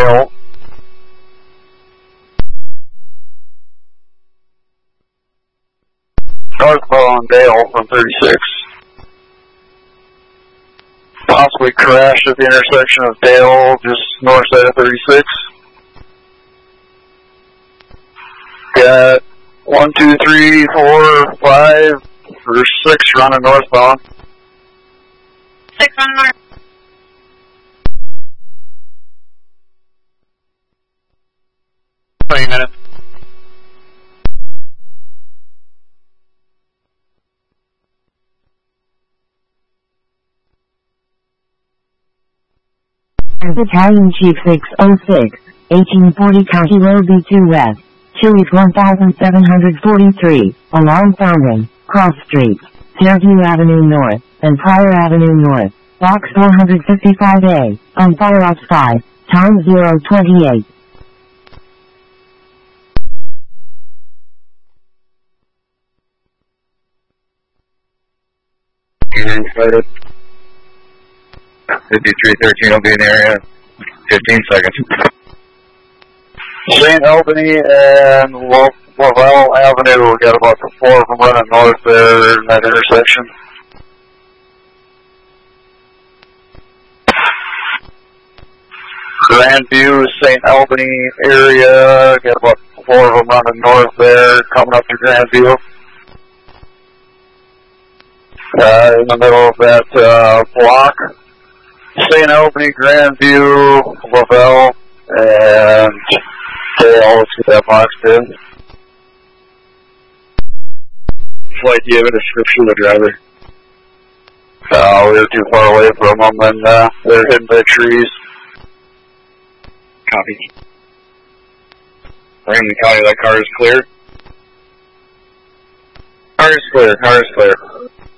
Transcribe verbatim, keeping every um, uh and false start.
Dale. Northbound Dale from thirty-six. Possibly crashed at the intersection of Dale, just north side of thirty-six. Got one, two, three, four, five, or six running northbound. Six running north. Twenty minutes. Battalion Chief six oh six, eighteen forty County Road B two West, Chili's one thousand seven hundred forty-three, alarm founding, cross streets, Fairview Avenue North, and Pryor Avenue North, box four fifty-five A, on fire outside, time zero twenty-eight. Excited. fifty-three thirteen will be in the area. fifteen seconds. Saint Albany and Lavelle Avenue, we got about four of them running north there in that intersection. Grandview, Saint Albany area, got about four of them running north there, coming up to Grandview. Uh, in the middle of that uh, block, Saint Albany, Grandview, Lavelle, and Dale. Let's get that box in. Flight, do you have a description of the driver? Uh, we were too far away from them, and uh, they're hidden by trees. Copy. Rankin County, that car is clear. Car is clear, car is clear.